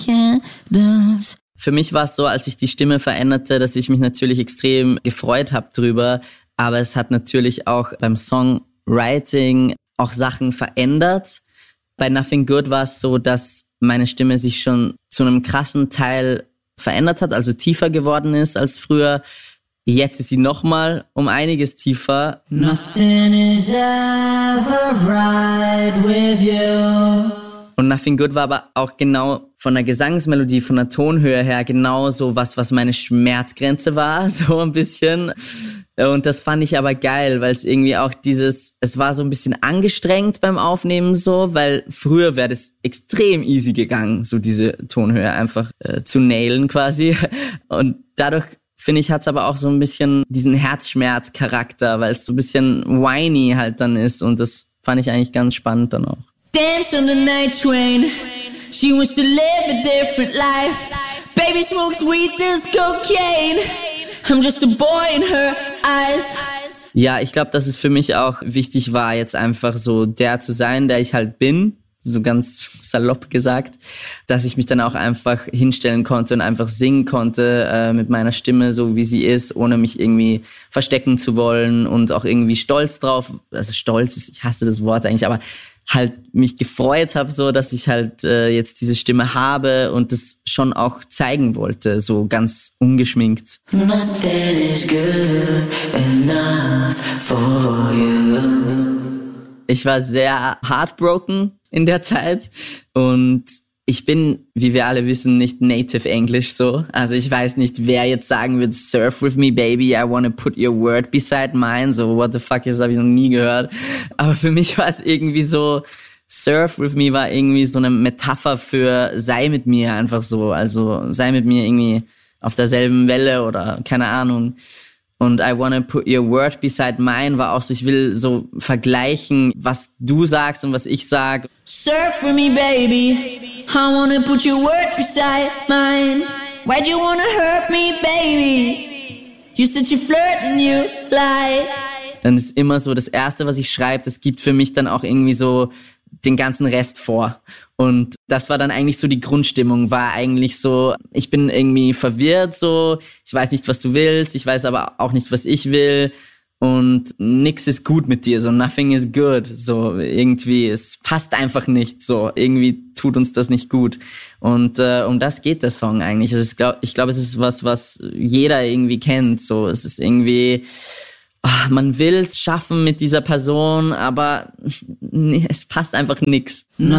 candles. Für mich war es so, als ich die Stimme veränderte, dass ich mich natürlich extrem gefreut habe drüber, aber es hat natürlich auch beim Songwriting auch Sachen verändert. Bei Nothing Good war es so, dass meine Stimme sich schon zu einem krassen Teil verändert hat, also tiefer geworden ist als früher. Jetzt ist sie nochmal um einiges tiefer. Nothing is ever right with you. Und Nothing Good war aber auch genau von der Gesangsmelodie, von der Tonhöhe her genau so was meine Schmerzgrenze war, so ein bisschen. Und das fand ich aber geil, weil es irgendwie auch es war so ein bisschen angestrengt beim Aufnehmen so, weil früher wäre das extrem easy gegangen, so diese Tonhöhe einfach zu nailen quasi. Und dadurch, finde ich, hat es aber auch so ein bisschen diesen Herzschmerz-Charakter, weil es so ein bisschen whiny halt dann ist und das fand ich eigentlich ganz spannend dann auch. Dance on the night train. She wants to live a different life. Baby smokes weed, there's cocaine. I'm just a boy in her eyes. Ja, ich glaube, dass es für mich auch wichtig war, jetzt einfach so der zu sein, der ich halt bin. So ganz salopp gesagt, dass ich mich dann auch einfach hinstellen konnte und einfach singen konnte mit meiner Stimme, so wie sie ist, ohne mich irgendwie verstecken zu wollen und auch irgendwie stolz drauf, also stolz ist, ich hasse das Wort eigentlich, aber halt mich gefreut habe, so dass ich halt jetzt diese Stimme habe und das schon auch zeigen wollte, so ganz ungeschminkt. Nothing is good enough for you. Ich war sehr heartbroken in der Zeit und ich bin, wie wir alle wissen, nicht native English so. Also ich weiß nicht, wer jetzt sagen wird, surf with me, baby, I wanna put your word beside mine. So, what the fuck, das habe ich noch nie gehört. Aber für mich war es irgendwie so, surf with me war irgendwie so eine Metapher für sei mit mir einfach so. Also sei mit mir irgendwie auf derselben Welle oder keine Ahnung. Und I wanna put your word beside mine war auch so, ich will so vergleichen, was du sagst und was ich sag. Surf with me, baby. I wanna put your word beside mine. Why'd you wanna hurt me, baby? You said you flirt and you lie. Dann ist immer so, das Erste, was ich schreibe, das gibt für mich dann auch irgendwie so den ganzen Rest vor. Und das war dann eigentlich so die Grundstimmung, war eigentlich so, ich bin irgendwie verwirrt so, ich weiß nicht, was du willst, ich weiß aber auch nicht, was ich will und nix ist gut mit dir, so nothing is good, so irgendwie, es passt einfach nicht, so irgendwie tut uns das nicht gut. Und um das geht der Song eigentlich. Ich glaube, es ist was jeder irgendwie kennt, so, es ist irgendwie, man will es schaffen mit dieser Person, aber nee, es passt einfach nix.